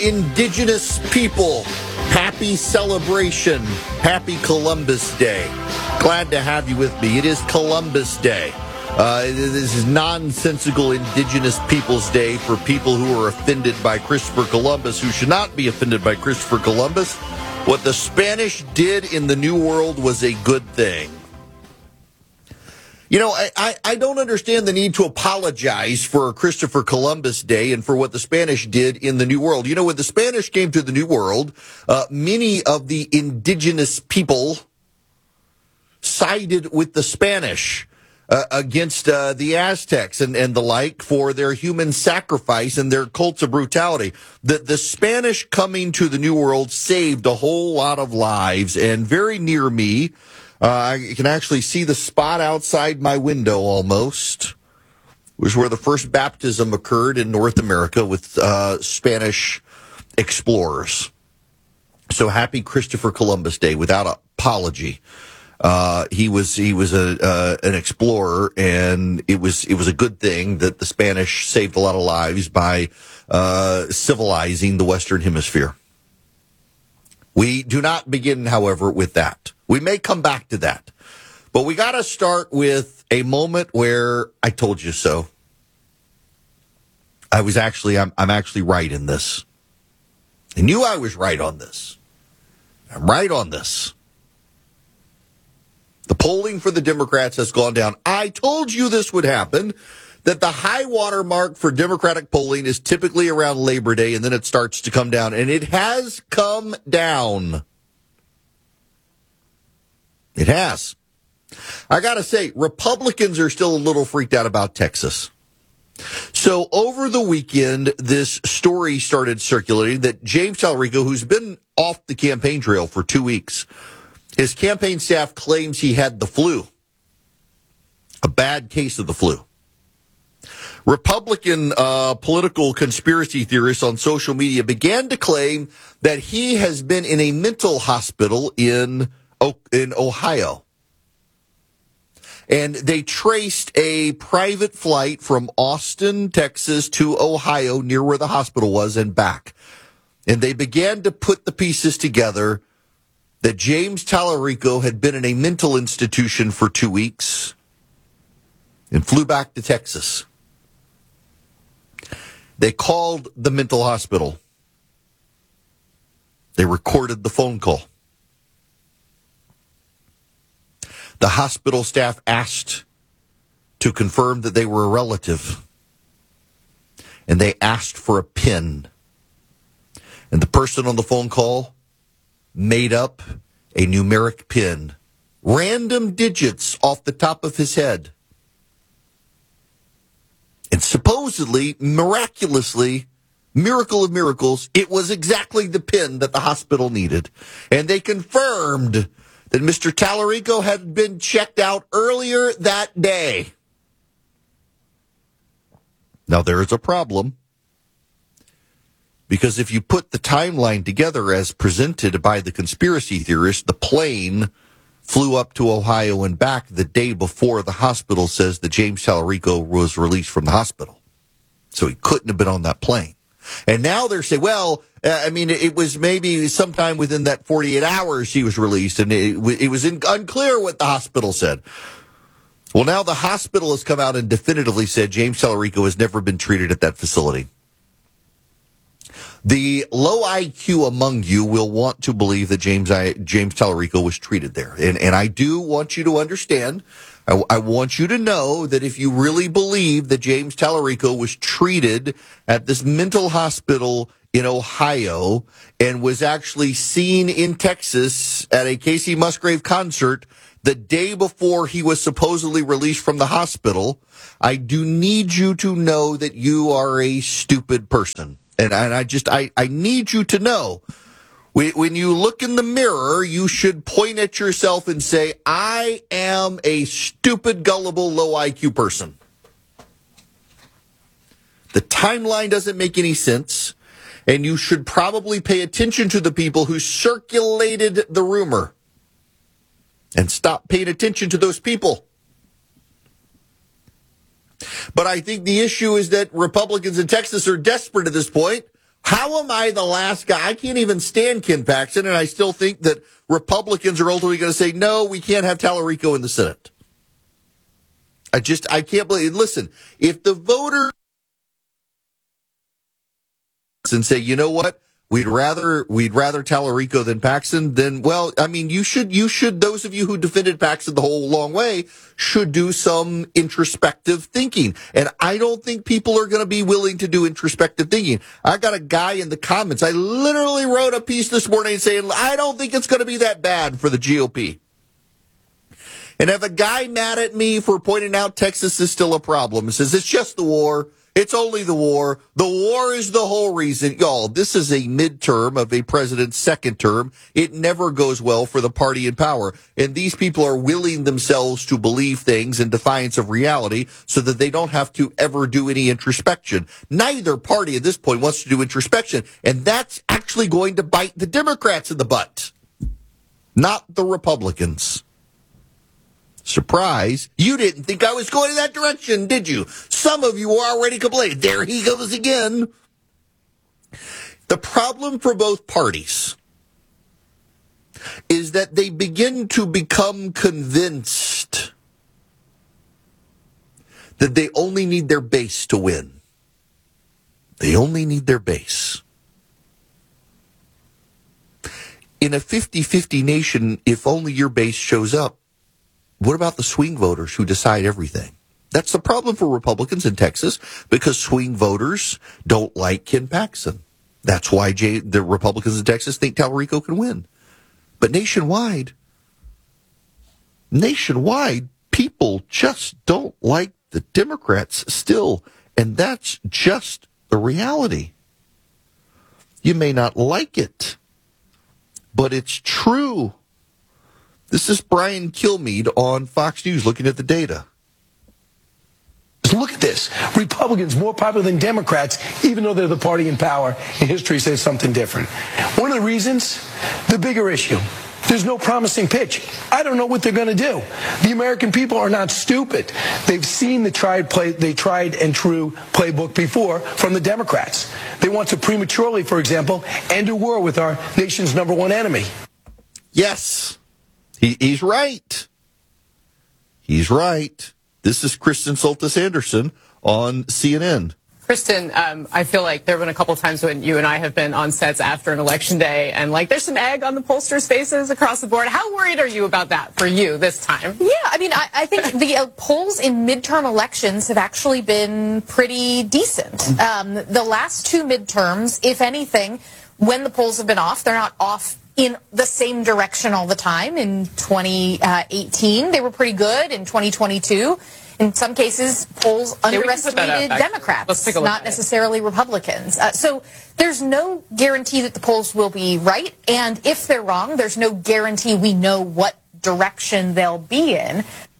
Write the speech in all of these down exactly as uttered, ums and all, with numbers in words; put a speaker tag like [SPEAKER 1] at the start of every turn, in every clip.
[SPEAKER 1] indigenous people, happy celebration. Happy Columbus Day. Glad to have you with me. It is Columbus Day. Uh, this is nonsensical Indigenous Peoples Day for people who are offended by Christopher Columbus, who should not be offended by Christopher Columbus. What the Spanish did in the New World was a good thing. You know, I, I, I don't understand the need to apologize for Christopher Columbus Day and for what the Spanish did in the New World. You know, when the Spanish came to the New World, uh, many of the indigenous people sided with the Spanish uh, against uh, the Aztecs and, and the like for their human sacrifice and their cults of brutality. The, the Spanish coming to the New World saved a whole lot of lives, and very near me, Uh, I can actually see the spot outside my window almost, was where the first baptism occurred in North America with uh, Spanish explorers. So happy Christopher Columbus Day without apology. Uh, he was he was a uh, an explorer, and it was it was a good thing that the Spanish saved a lot of lives by uh, civilizing the Western Hemisphere. We do not begin, however, with that. We may come back to that. But we got to start with a moment where I told you so. I was actually, I'm, I'm actually right in this. I knew I was right on this. I'm right on this. The polling for the Democrats has gone down. I told you this would happen, that the high water mark for Democratic polling is typically around Labor Day, and then it starts to come down. And it has come down. It has. I got to say, Republicans are still a little freaked out about Texas. So over the weekend, this story started circulating that James Tallarico, who's been off the campaign trail for two weeks, his campaign staff claims he had the flu, a bad case of the flu. Republican uh, political conspiracy theorists on social media began to claim that he has been in a mental hospital in in Ohio. And they traced a private flight from Austin, Texas to Ohio, near where the hospital was, and back. And they began to put the pieces together that James Tallarico had been in a mental institution for two weeks and flew back to Texas. They called the mental hospital. They recorded the phone call. The hospital staff asked to confirm that they were a relative. And they asked for a PIN. And the person on the phone call made up a numeric PIN. Random digits off the top of his head. And supposedly, miraculously, miracle of miracles, it was exactly the PIN that the hospital needed. And they confirmed that Mister Tallarico had been checked out earlier that day. Now, there is a problem. Because if you put the timeline together as presented by the conspiracy theorists, the plane flew up to Ohio and back the day before the hospital says that James Tallarico was released from the hospital. So he couldn't have been on that plane. And now they're saying, well, uh, I mean, it was maybe sometime within that forty-eight hours he was released, and it, it was in, unclear what the hospital said. Well, now the hospital has come out and definitively said James Tallarico has never been treated at that facility. The low I Q among you will want to believe that James I, James Tallarico was treated there. And, and I do want you to understand, I, I want you to know that if you really believe that James Tallarico was treated at this mental hospital in Ohio and was actually seen in Texas at a Casey Musgrave concert the day before he was supposedly released from the hospital, I do need you to know that you are a stupid person. And I, and I just, I, I need you to know, when you look in the mirror, you should point at yourself and say, I am a stupid, gullible, low I Q person. The timeline doesn't make any sense, and you should probably pay attention to the people who circulated the rumor and stop paying attention to those people. But I think the issue is that Republicans in Texas are desperate at this point, How am I the last guy? I can't even stand Ken Paxton, and I still think that Republicans are ultimately going to say, no, we can't have Tallarico in the Senate. I just, I can't believe, listen, if the voters and say, you know what, we'd rather, we'd rather Tallarico than Paxton, then, well, I mean, you should, you should, those of you who defended Paxton the whole long way should do some introspective thinking. And I don't think people are going to be willing to do introspective thinking. I got a guy in the comments. I literally wrote a piece this morning saying, I don't think it's going to be that bad for the G O P. And if a guy mad at me for pointing out Texas is still a problem, says it's just the war, it's only the war, the war is the whole reason. Y'all, this is a midterm of a president's second term. It never goes well for the party in power. And these people are willing themselves to believe things in defiance of reality so that they don't have to ever do any introspection. Neither party at this point wants to do introspection. And that's actually going to bite the Democrats in the butt, not the Republicans. Surprise, you didn't think I was going in that direction, did you? Some of you were already complaining. There he goes again. The problem for both parties is that they begin to become convinced that they only need their base to win. They only need their base. In a fifty-fifty nation, if only your base shows up, what about the swing voters who decide everything? That's the problem for Republicans in Texas, because swing voters don't like Ken Paxton. That's why Jay, the Republicans in Texas think Tallarico can win. But nationwide, nationwide, people just don't like the Democrats still. And that's just the reality. You may not like it, but it's true. This is Brian Kilmeade on Fox News looking at the data.
[SPEAKER 2] Look at this. Republicans more popular than Democrats, even though they're the party in power. And history says something different. One of the reasons, the bigger issue. There's no promising pitch. I don't know what they're going to do. The American people are not stupid. They've seen the tried play, they tried and true playbook before from the Democrats. They want to prematurely, for example, end a war with our nation's number one enemy.
[SPEAKER 1] Yes. He, he's right. He's right. This is Kristen Soltis Anderson on C N N.
[SPEAKER 3] Kristen, um, I feel like there have been a couple times when you and I have been on sets after an election day, and like there's some egg on the pollsters' faces across the board. How worried are you about that for you this time?
[SPEAKER 4] Yeah, I mean, I, I think the uh, polls in midterm elections have actually been pretty decent. Um, the last two midterms, if anything, when the polls have been off, they're not off in the same direction all the time. In twenty eighteen, they were pretty good. In twenty twenty-two, in some cases, polls
[SPEAKER 3] Yeah,
[SPEAKER 4] underestimated
[SPEAKER 3] up,
[SPEAKER 4] Democrats, not necessarily Republicans. Uh, so there's no guarantee that the polls will be right. And if they're wrong, there's no guarantee we know what direction they'll be in.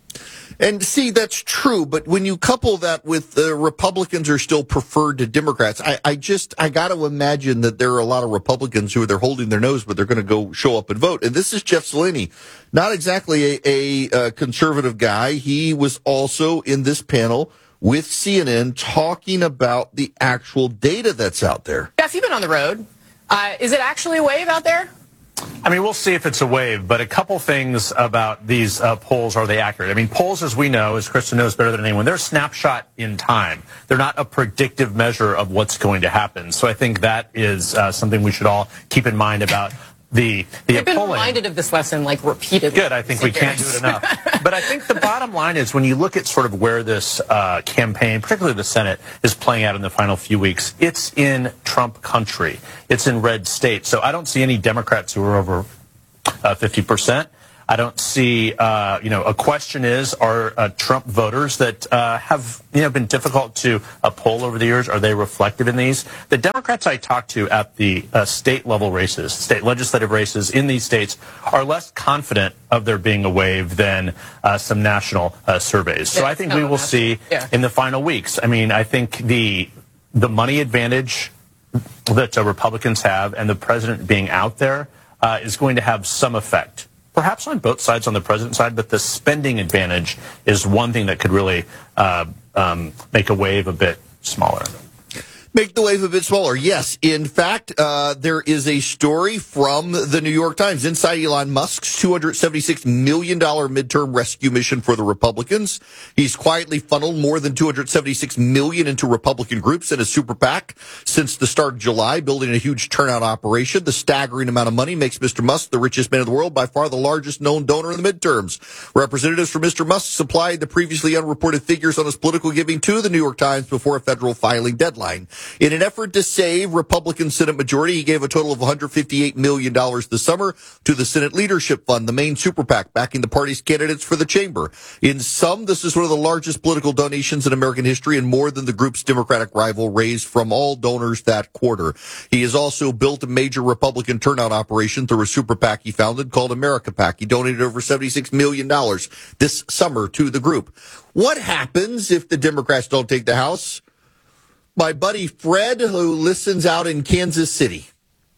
[SPEAKER 1] And see, that's true, but when you couple that with the uh, Republicans are still preferred to Democrats, I, I just, I got to imagine that there are a lot of Republicans who are they're holding their nose, but they're going to go show up and vote. And this is Jeff Zeleny, not exactly a, a, a conservative guy. He was also in this panel with C N N talking about the actual data that's out there.
[SPEAKER 3] Jeff, you've been on the road. Uh, is it actually a wave out there?
[SPEAKER 5] I mean, we'll see if it's a wave, but a couple things about these uh, polls, are they accurate? I mean, polls, as we know, as Kristen knows better than anyone, they're a snapshot in time. They're not a predictive measure of what's going to happen. So I think that is uh, something we should all keep in mind about the, the
[SPEAKER 3] We've been
[SPEAKER 5] polling.
[SPEAKER 3] reminded of this lesson, like, repeatedly.
[SPEAKER 5] Good. I think we can't do it enough. But I think the bottom line is when you look at sort of where this uh, campaign, particularly the Senate, is playing out in the final few weeks, it's in Trump country. It's in red states. So I don't see any Democrats who are over uh, fifty percent. I don't see, uh, you know, a question is, are uh, Trump voters that uh, have, you know, been difficult to uh, poll over the years, are they reflected in these? The Democrats I talked to at the uh, state level races, state legislative races in these states, are less confident of there being a wave than uh, some national uh, surveys. So
[SPEAKER 3] Yeah,
[SPEAKER 5] I think we will see
[SPEAKER 3] yeah.
[SPEAKER 5] in the final weeks. I mean, I think the the money advantage that uh, Republicans have and the president being out there uh, is going to have some effect. Perhaps on both sides, on the president's side, but the spending advantage is one thing that could really uh, um, make a wave a bit smaller.
[SPEAKER 1] Make the wave a bit smaller. Yes. In fact, uh, there is a story from the New York Times inside Elon Musk's two hundred seventy-six million dollars midterm rescue mission for the Republicans. He's quietly funneled more than two hundred seventy-six million dollars into Republican groups and a super PAC since the start of July, building a huge turnout operation. The staggering amount of money makes Mister Musk the richest man in the world, by far the largest known donor in the midterms. Representatives for Mister Musk supplied the previously unreported figures on his political giving to the New York Times before a federal filing deadline. In an effort to save Republican Senate majority, he gave a total of one hundred fifty-eight million dollars this summer to the Senate Leadership Fund, the main super PAC backing the party's candidates for the chamber. In sum, this is one of the largest political donations in American history and more than the group's Democratic rival raised from all donors that quarter. He has also built a major Republican turnout operation through a super PAC he founded called America PAC. He donated over seventy-six million dollars this summer to the group. What happens if the Democrats don't take the House? My buddy Fred, who listens out in Kansas City,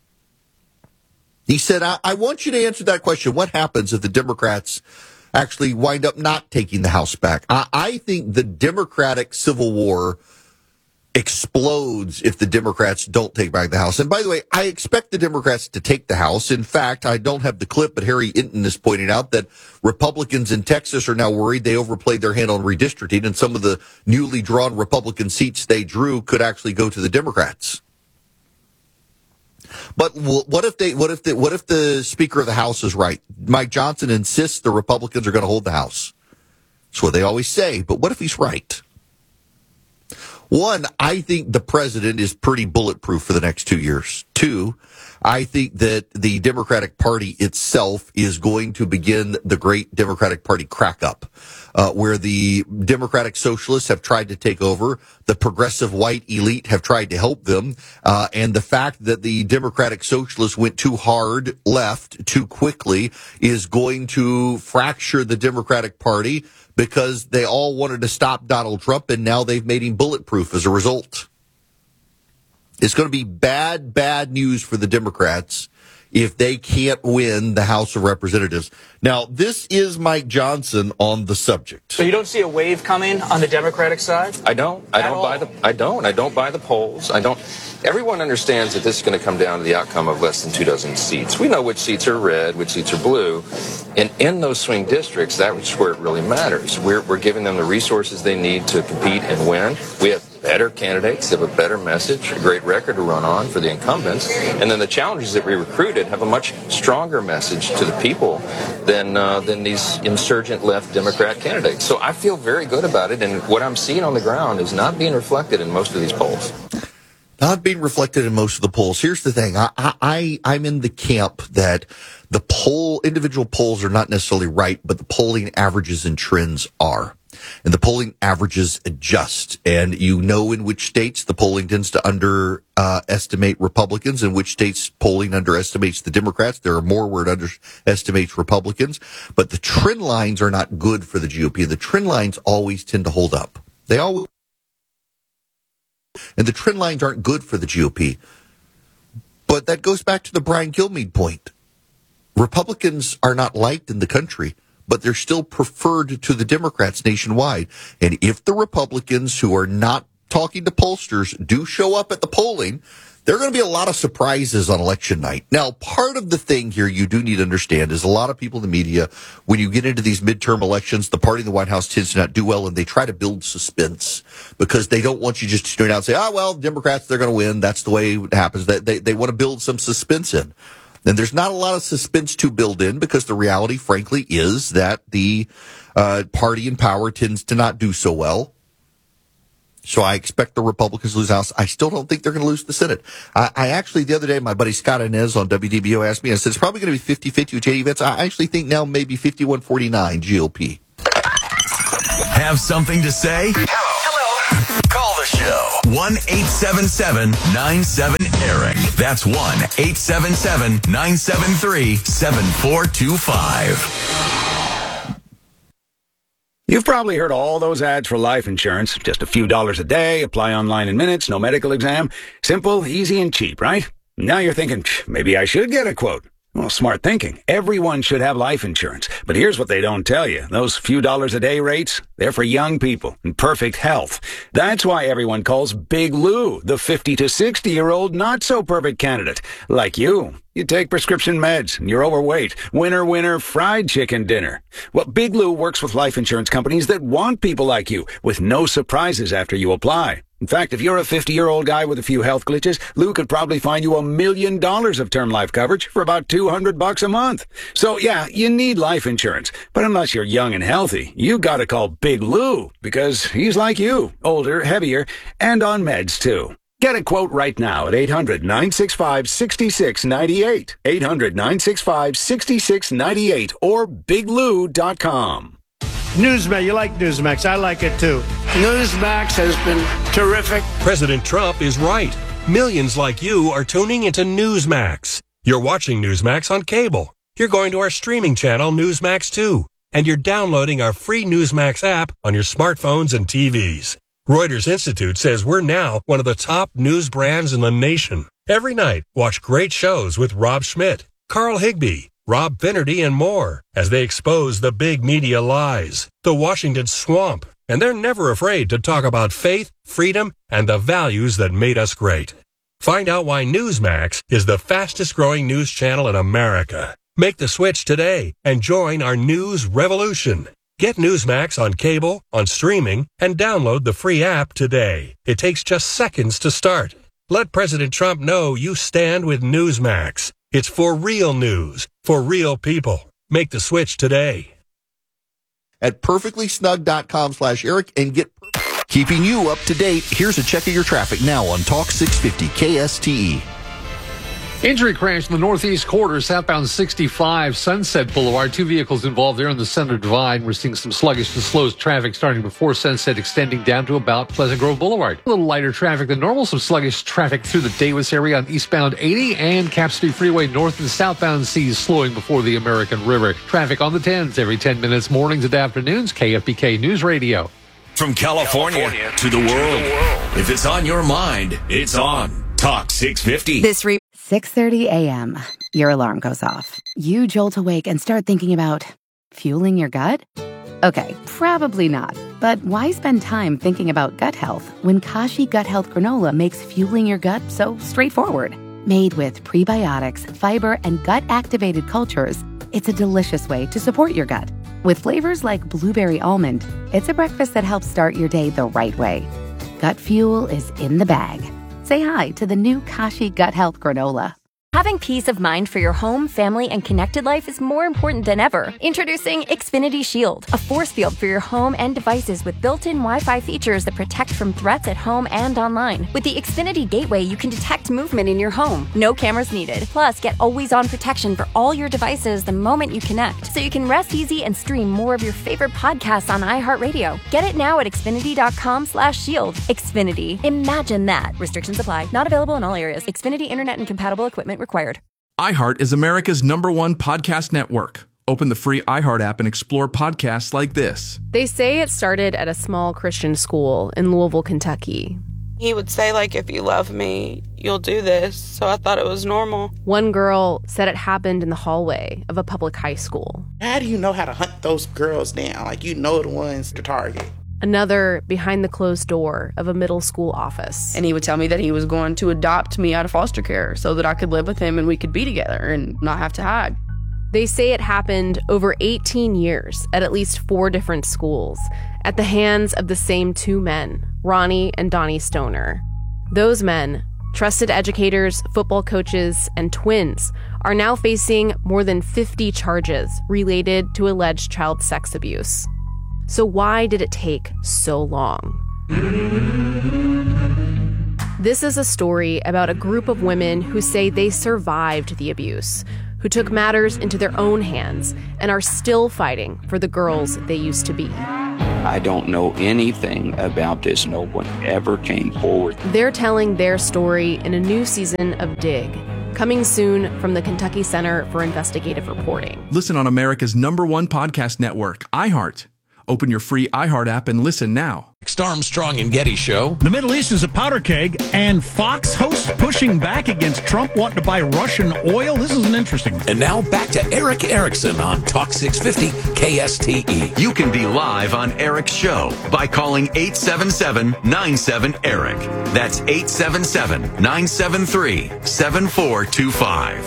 [SPEAKER 1] he said, I, I want you to answer that question. What happens if the Democrats actually wind up not taking the House back? I, I think the Democratic Civil War explodes if the Democrats don't take back the House. And by the way, I expect the Democrats to take the House. In fact, I don't have the clip, but Harry Inton is pointing out that Republicans in Texas are now worried they overplayed their hand on redistricting, and some of the newly drawn Republican seats they drew could actually go to the Democrats. But what if they, what if the, what if the Speaker of the House is right? Mike Johnson insists the Republicans are going to hold the House. That's what they always say. But what if he's right? One, I think the president is pretty bulletproof for the next two years. Two, I think that the Democratic Party itself is going to begin the great Democratic Party crack up, uh, where the Democratic Socialists have tried to take over, the progressive white elite have tried to help them, uh, and the fact that the Democratic Socialists went too hard left too quickly is going to fracture the Democratic Party, because they all wanted to stop Donald Trump, and now they've made him bulletproof as a result. It's going to be bad, bad news for the Democrats if they can't win the House of Representatives. Now, this is Mike Johnson on the subject.
[SPEAKER 6] So you don't see a wave coming on the Democratic side?
[SPEAKER 7] I don't. I
[SPEAKER 6] At
[SPEAKER 7] don't
[SPEAKER 6] all?
[SPEAKER 7] buy the. I don't. I don't buy the polls. I don't. Everyone understands that this is going to come down to the outcome of less than two dozen seats. We know which seats are red, which seats are blue, and in those swing districts, that's where it really matters. We're we're giving them the resources they need to compete and win. We have better candidates, have a better message, a great record to run on for the incumbents, and then the challengers that we recruited have a much stronger message to the people than uh, than these insurgent left Democrat candidates. So I feel very good about it, and what I'm seeing on the ground is not being reflected in most of these polls.
[SPEAKER 1] Not being reflected in most of the polls. Here's the thing. I, I, I'm in the camp that the poll, individual polls are not necessarily right, but the polling averages and trends are. And the polling averages adjust. And you know in which states the polling tends to underestimate uh, Republicans, in which states polling underestimates the Democrats. There are more where it underestimates Republicans. But the trend lines are not good for the G O P. The trend lines always tend to hold up. They always. And the trend lines aren't good for the G O P. But that goes back to the Brian Kilmeade point. Republicans are not liked in the country, but they're still preferred to the Democrats nationwide. And if the Republicans who are not talking to pollsters do show up at the polling, there are going to be a lot of surprises on election night. Now, part of the thing here you do need to understand is a lot of people in the media, when you get into these midterm elections, the party in the White House tends to not do well, and they try to build suspense because they don't want you just to turn out and say, oh, well, Democrats, they're going to win. That's the way it happens. They, they, they want to build some suspense in. And there's not a lot of suspense to build in because the reality, frankly, is that the uh, party in power tends to not do so well. So I expect the Republicans to lose the House. I still don't think they're going to lose the Senate. I, I actually, the other day, my buddy Scott Inez on W D B O asked me, I said, it's probably going to be fifty-fifty with J D Vance. I actually think now maybe fifty-one forty-nine G O P.
[SPEAKER 8] Have something to say? Hello. Call the show. one eight seven seven nine seven Eric. That's one eight seven seven nine seven three seven four two five.
[SPEAKER 9] You've probably heard all those ads for life insurance. Just a few dollars a day, apply online in minutes, no medical exam. Simple, easy, and cheap, right? Now you're thinking, maybe I should get a quote. Well, smart thinking. Everyone should have life insurance. But here's what they don't tell you. Those few dollars a day rates, they're for young people in perfect health. That's why everyone calls Big Lou the fifty to sixty-year-old not-so-perfect candidate. Like you. You take prescription meds, and you're overweight. Winner, winner, fried chicken dinner. Well, Big Lou works with life insurance companies that want people like you, with no surprises after you apply. In fact, if you're a fifty-year-old guy with a few health glitches, Lou could probably find you a million dollars of term life coverage for about two hundred bucks a month. So yeah, you need life insurance. But unless you're young and healthy, you gotta call Big Lou, because he's like you, older, heavier, and on meds too. Get a quote right now at eight hundred, nine six five, six six nine eight, eight hundred, nine six five, six six nine eight, or big lou dot com.
[SPEAKER 10] Newsmax, you like Newsmax. I like it too. Newsmax has been terrific.
[SPEAKER 11] President Trump is right. Millions like you are tuning into Newsmax. You're watching Newsmax on cable. You're going to our streaming channel, Newsmax two. And you're downloading our free Newsmax app on your smartphones and T Vs. Reuters Institute says we're now one of the top news brands in the nation. Every night, watch great shows with Rob Schmidt, Carl Higbie, Rob Finnerty, and more as they expose the big media lies, the Washington swamp, and they're never afraid to talk about faith, freedom, and the values that made us great. Find out why Newsmax is the fastest growing news channel in America. Make the switch today and join our news revolution. Get Newsmax on cable, on streaming, and download the free app today. It takes just seconds to start. Let President Trump know you stand with Newsmax. It's for real news, for real people. Make the switch today.
[SPEAKER 1] At perfectly snug dot com slash Eric and get keeping you up to date. Here's a check of your traffic now on Talk six fifty K S T E.
[SPEAKER 12] Injury crash in the northeast quarter, southbound sixty-five, Sunset Boulevard. Two vehicles involved there in the center divide. We're seeing some sluggish to slow traffic starting before Sunset, extending down to about Pleasant Grove Boulevard. A little lighter traffic than normal. Some sluggish traffic through the Davis area on eastbound eighty and Cap Street Freeway north and southbound C's slowing before the American River. Traffic on the tens every ten minutes, mornings and afternoons. K F B K News Radio.
[SPEAKER 8] From California, California to, the, world. to the world. If it's on your mind, it's on Talk six fifty.
[SPEAKER 13] This re- six thirty a.m. Your alarm goes off. You jolt awake and start thinking about fueling your gut? Okay, probably not. But why spend time thinking about gut health when Kashi Gut Health Granola makes fueling your gut so straightforward? Made with prebiotics, fiber, and gut-activated cultures, it's a delicious way to support your gut. With flavors like blueberry almond, it's a breakfast that helps start your day the right way. Gut fuel is in the bag. Say hi to the new Kashi Gut Health Granola.
[SPEAKER 14] Having peace of mind for your home, family, and connected life is more important than ever. Introducing Xfinity Shield, a force field for your home and devices with built-in Wi-Fi features that protect from threats at home and online. With the Xfinity Gateway, you can detect movement in your home. No cameras needed. Plus, get always-on protection for all your devices the moment you connect, so you can rest easy and stream more of your favorite podcasts on iHeartRadio. Get it now at Xfinity.com slash shield. Xfinity. Imagine that. Restrictions apply. Not available in all areas. Xfinity Internet and compatible equipment required.
[SPEAKER 15] iHeart is America's number one podcast network. Open the free iHeart app and explore podcasts like this.
[SPEAKER 16] They say it started at a small Christian school in Louisville, Kentucky.
[SPEAKER 17] He would say, like, if you love me, you'll do this. So I thought it was normal.
[SPEAKER 16] One girl said it happened in the hallway of a public high school.
[SPEAKER 18] How do you know how to hunt those girls down? Like, you know the ones to target.
[SPEAKER 16] Another behind the closed door of a middle school office.
[SPEAKER 19] And he would tell me that he was going to adopt me out of foster care so that I could live with him and we could be together and not have to hide.
[SPEAKER 16] They say it happened over eighteen years at at least four different schools at the hands of the same two men, Ronnie and Donnie Stoner. Those men, trusted educators, football coaches, and twins, are now facing more than fifty charges related to alleged child sex abuse. So why did it take so long? This is a story about a group of women who say they survived the abuse, who took matters into their own hands and are still fighting for the girls they used to be.
[SPEAKER 20] I don't know anything about this. No one ever came forward.
[SPEAKER 16] They're telling their story in a new season of Dig, coming soon from the Kentucky Center for Investigative Reporting.
[SPEAKER 15] Listen on America's number one podcast network, iHeart. Open your free iHeart app and listen now.
[SPEAKER 21] Armstrong and Getty Show.
[SPEAKER 22] The Middle East is a powder keg, and Fox hosts pushing back against Trump wanting to buy Russian oil. This is an interesting one.
[SPEAKER 21] And now back to Eric Erickson on Talk six fifty K S T E.
[SPEAKER 8] You can be live on Eric's show by calling eight seven seven, nine seven, ERIC. That's eight seven seven, nine seven three, seven four two five.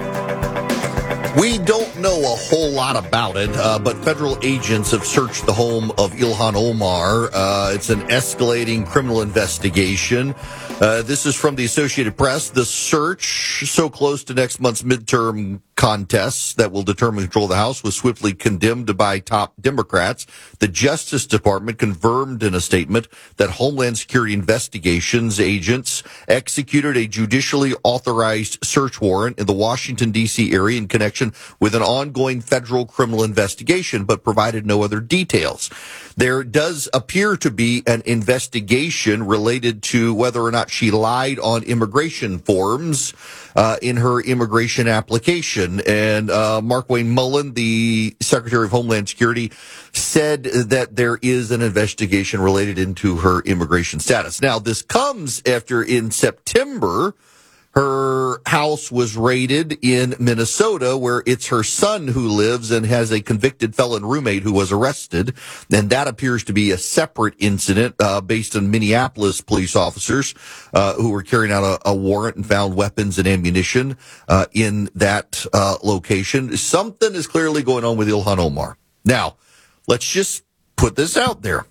[SPEAKER 1] We don't know a whole lot about it, uh, but federal agents have searched the home of Ilhan Omar. Uh, it's an escalating criminal investigation. Uh, this is from the Associated Press. The search, so close to next month's midterm contests that will determine control of the House, was swiftly condemned by top Democrats. The Justice Department confirmed in a statement that Homeland Security investigations agents executed a judicially authorized search warrant in the Washington, D C area in connection with an ongoing federal criminal investigation, but provided no other details. There does appear to be an investigation related to whether or not she lied on immigration forms uh, in her immigration application. And uh, Markwayne Mullin, the Secretary of Homeland Security, said that there is an investigation related into her immigration status. Now, this comes after in September, her house was raided in Minnesota, where it's her son who lives and has a convicted felon roommate who was arrested. And that appears to be a separate incident uh, based on Minneapolis police officers uh, who were carrying out a, a warrant and found weapons and ammunition uh, in that uh, location. Something is clearly going on with Ilhan Omar. Now, let's just put this out there.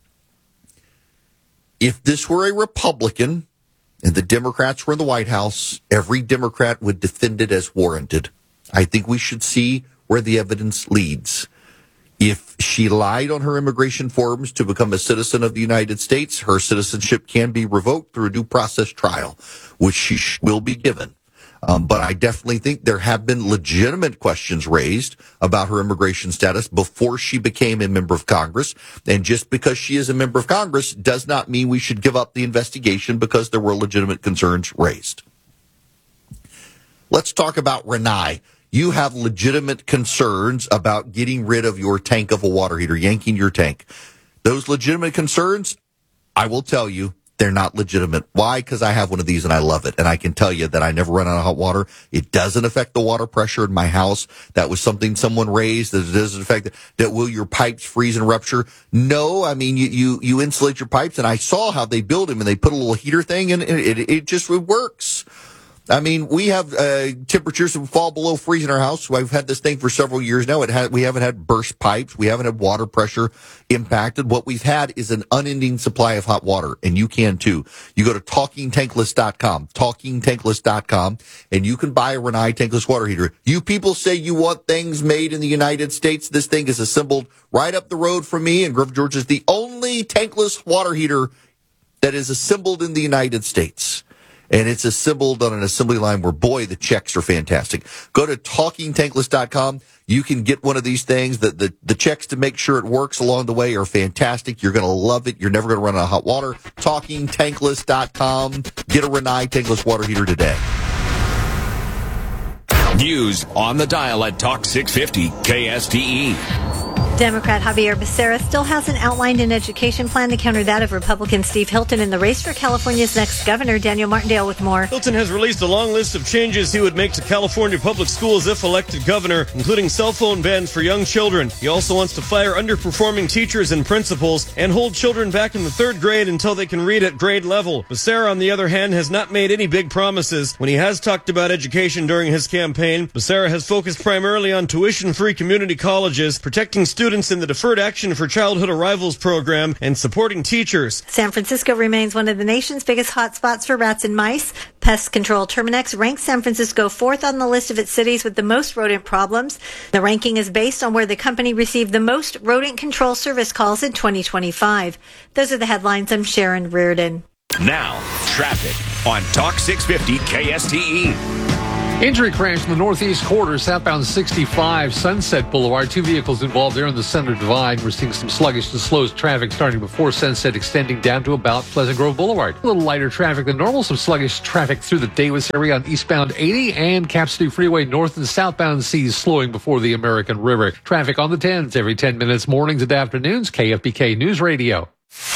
[SPEAKER 1] If this were a Republican and the Democrats were in the White House, every Democrat would defend it as warranted. I think we should see where the evidence leads. If she lied on her immigration forms to become a citizen of the United States, her citizenship can be revoked through a due process trial, which she will be given. Um, but I definitely think there have been legitimate questions raised about her immigration status before she became a member of Congress. And just because she is a member of Congress does not mean we should give up the investigation because there were legitimate concerns raised. Let's talk about Renai. You have legitimate concerns about getting rid of your tank of a water heater, yanking your tank. Those legitimate concerns, I will tell you, they're not legitimate. Why? Because I have one of these and I love it. And I can tell you that I never run out of hot water. It doesn't affect the water pressure in my house. That was something someone raised. That it doesn't affect that. That will your pipes freeze and rupture? No. I mean, you, you, you insulate your pipes, and I saw how they build them, and they put a little heater thing in, and it, it just it works. I mean, we have uh, temperatures that fall below freezing in our house. We've had this thing for several years now. It ha- we haven't had burst pipes. We haven't had water pressure impacted. What we've had is an unending supply of hot water, and you can too. You go to talking tankless dot com, talking tankless dot com, and you can buy a Renai tankless water heater. You people say you want things made in the United States. This thing is assembled right up the road from me, and Griffith, Georgia is the only tankless water heater that is assembled in the United States. And it's assembled on an assembly line where, boy, the checks are fantastic. Go to talking tankless dot com. You can get one of these things. The, the, the checks to make sure it works along the way are fantastic. You're going to love it. You're never going to run out of hot water. talking tankless dot com. Get a Renai tankless water heater today.
[SPEAKER 21] News on the dial at Talk six fifty K S T E.
[SPEAKER 23] Democrat Javier Becerra still hasn't outlined an education plan to counter that of Republican Steve Hilton in the race for California's next governor. Daniel Martindale with more.
[SPEAKER 24] Hilton has released a long list of changes he would make to California public schools if elected governor, including cell phone bans for young children. He also wants to fire underperforming teachers and principals and hold children back in the third grade until they can read at grade level. Becerra, on the other hand, has not made any big promises. When he has talked about education during his campaign, Becerra has focused primarily on tuition-free community colleges, protecting students Students in the Deferred Action for Childhood Arrivals program, and supporting teachers.
[SPEAKER 23] San Francisco remains one of the nation's biggest hotspots for rats and mice. Pest Control Terminix ranks San Francisco fourth on the list of its cities with the most rodent problems. The ranking is based on where the company received the most rodent control service calls in twenty twenty-five. Those are the headlines. I'm Sharon Reardon.
[SPEAKER 21] Now, traffic on Talk six fifty K S T E.
[SPEAKER 12] Injury crash in the northeast quarter, southbound sixty-five, Sunset Boulevard. Two vehicles involved there in the center divide. We're seeing some sluggish to slow traffic starting before Sunset, extending down to about Pleasant Grove Boulevard. A little lighter traffic than normal. Some sluggish traffic through the Davis area on eastbound eighty and Cap City Freeway north and southbound C's slowing before the American River. Traffic on the tens every ten minutes, mornings and afternoons. K F B K News Radio.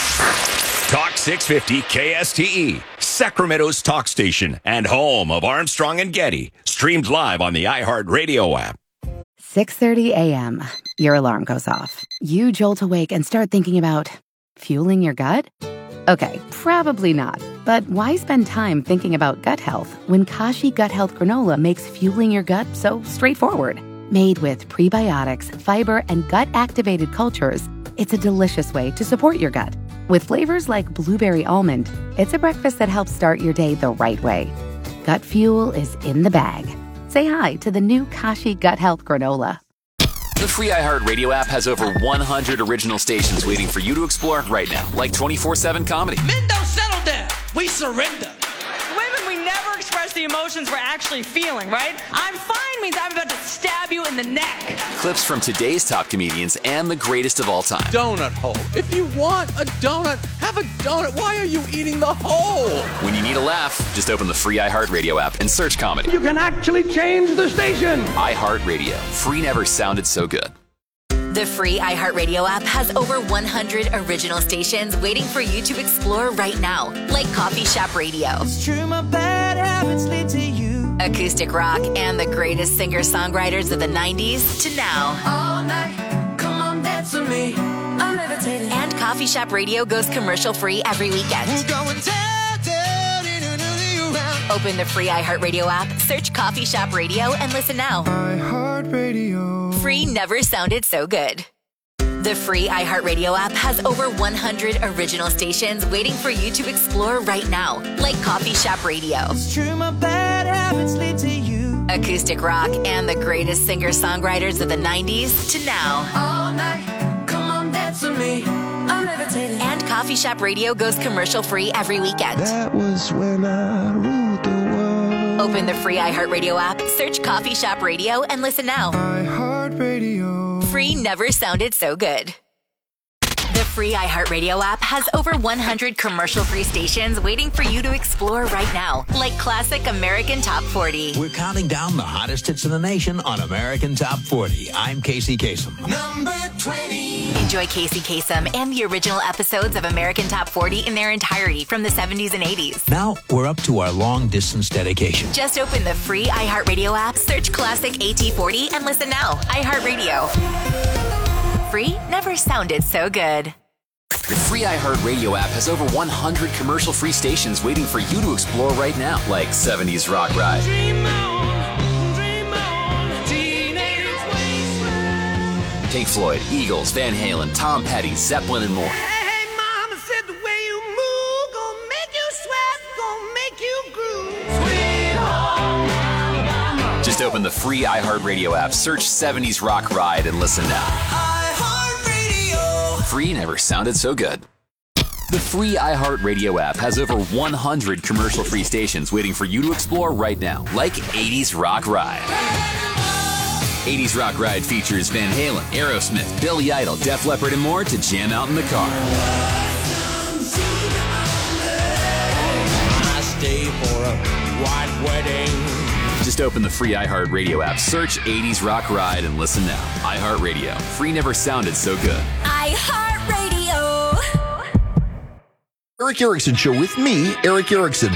[SPEAKER 8] Talk six fifty K S T E, Sacramento's talk station and home of Armstrong and Getty. Streamed live on the iHeartRadio app.
[SPEAKER 13] six thirty a.m. Your alarm goes off. You jolt awake and start thinking about fueling your gut? Okay, probably not. But why spend time thinking about gut health when Kashi Gut Health Granola makes fueling your gut so straightforward? Made with prebiotics, fiber, and gut-activated cultures, it's a delicious way to support your gut. With flavors like blueberry almond, it's a breakfast that helps start your day the right way. Gut fuel is in the bag. Say hi to the new Kashi Gut Health Granola.
[SPEAKER 2] The free iHeartRadio app has over one hundred original stations waiting for you to explore right now, like twenty-four seven comedy.
[SPEAKER 3] Men don't settle down. We surrender.
[SPEAKER 4] Women, we never express the emotions we're actually feeling, right? I'm fine means I'm about to stab you in the neck.
[SPEAKER 2] Clips from today's top comedians and the greatest of all time.
[SPEAKER 21] Donut hole. If you want a donut, have a donut. Why are you eating the hole?
[SPEAKER 2] When you need a laugh, just open the free iHeartRadio app and search comedy.
[SPEAKER 21] You can actually change the station.
[SPEAKER 2] iHeartRadio. Free never sounded so good.
[SPEAKER 5] The free iHeartRadio app has over one hundred original stations waiting for you to explore right now, like Coffee Shop Radio,
[SPEAKER 3] It's true, my bad habits lead to you.
[SPEAKER 5] acoustic rock, and the greatest singer-songwriters of the nineties to now.
[SPEAKER 3] All night, come on, dance with me. I'm levitating.
[SPEAKER 5] And Coffee Shop Radio goes commercial-free every weekend.
[SPEAKER 3] We're going down, down, in another round.
[SPEAKER 5] Open the free iHeartRadio app, search Coffee Shop Radio, and listen now.
[SPEAKER 3] iHeartRadio.
[SPEAKER 5] Free never sounded so good. The free iHeartRadio app has over one hundred original stations waiting for you to explore right now, like Coffee Shop Radio,
[SPEAKER 3] It's true, my bad habits lead to you.
[SPEAKER 5] acoustic rock, and the greatest singer-songwriters of the nineties to now.
[SPEAKER 3] All night, come on, dance with me. I'm levitating.
[SPEAKER 5] And Coffee Shop Radio goes commercial-free every weekend.
[SPEAKER 3] That was when I ruled the world.
[SPEAKER 5] Open the free iHeartRadio app, search Coffee Shop Radio, and listen now.
[SPEAKER 3] iHeartRadio.
[SPEAKER 5] Free never sounded so good. The free iHeartRadio app has over one hundred commercial-free stations waiting for you to explore right now, like classic American Top forty.
[SPEAKER 21] We're counting down the hottest hits in the nation on American Top forty. I'm Casey Kasem.
[SPEAKER 3] Number twenty.
[SPEAKER 5] Enjoy Casey Kasem and the original episodes of American Top forty in their entirety from the seventies and eighties.
[SPEAKER 21] Now we're up to our long-distance dedication.
[SPEAKER 5] Just open the free iHeartRadio app, search classic A T forty, and listen now. iHeartRadio. Free never sounded so good.
[SPEAKER 2] The free iHeartRadio app has over one hundred commercial-free stations waiting for you to explore right now, like seventies Rock Ride,
[SPEAKER 3] Dream on, dream on, teenage wasteland.
[SPEAKER 2] Pink Floyd, Eagles, Van Halen, Tom Petty, Zeppelin, and more.
[SPEAKER 3] Hey, mama said the way you move gon' make you sweat, gon' make you groove. Sweet home Alabama.
[SPEAKER 2] Just open the free iHeartRadio app, search seventies Rock Ride, and listen now.
[SPEAKER 3] iHeartRadio.
[SPEAKER 2] Free never sounded so good. The free iHeartRadio app has over one hundred commercial-free stations waiting for you to explore right now, like eighties Rock Ride. eighties Rock Ride features Van Halen, Aerosmith, Billy Idol, Def Leppard, and more to jam out in the car.
[SPEAKER 21] I stay for a white wedding.
[SPEAKER 2] Just open the free iHeartRadio app, search eighties Rock Ride, and listen now. iHeartRadio. Free never sounded so good.
[SPEAKER 5] iHeartRadio.
[SPEAKER 1] Eric Erickson Show with me, Eric Erickson.